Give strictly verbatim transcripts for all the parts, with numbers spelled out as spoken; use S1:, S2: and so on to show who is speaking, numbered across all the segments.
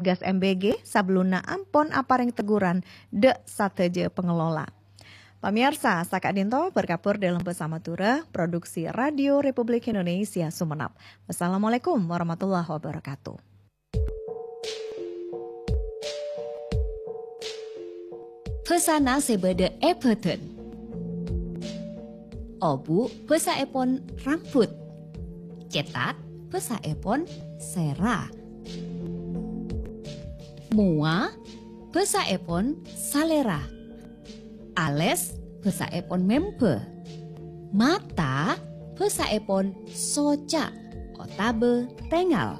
S1: Satgas M B G sabluna ampon apareng teguran de sateje pengelola. Pamirsa, Saka Dinto berkapur dalam bersama Tura, produksi Radio Republik Indonesia Sumenep. Wassalamualaikum warahmatullahi wabarakatuh.
S2: Pesana sebede Everton. Obu pesa epon rambut. Cetak pesa epon sera. Mua pesa epon salera. Ales pesa epon mempe. Mata pesa epon soca. Otabe tengal.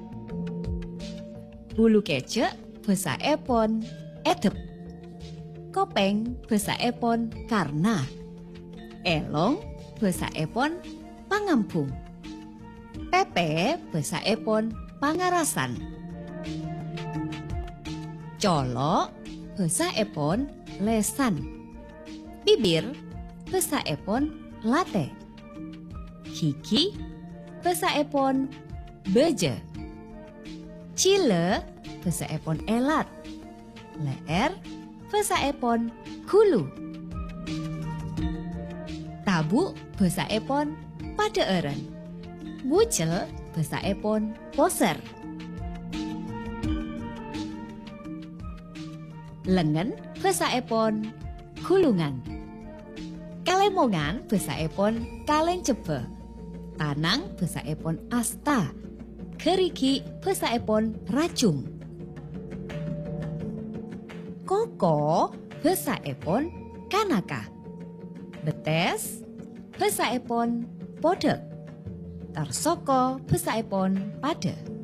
S2: Bulu kecek pesa epon etep. Kopeng basa epon karna. Elong basa epon pangampung. Pepe basa epon pangarasan. Colo basa epon lesan. Bibir basa epon late. Kiki basa epon beje. Cile basa epon elat. Leer basa epon hulu. Tabu basa epon padeeren. Bucel basa epon poser. Lengen basa epon kulungan. Kalemongan basa epon kaleng cebe. Tanang basa epon asta. Keriki basa epon racung. Koko basa epon kanaka. Betes basa epon podek. Tarsoko basa epon pade.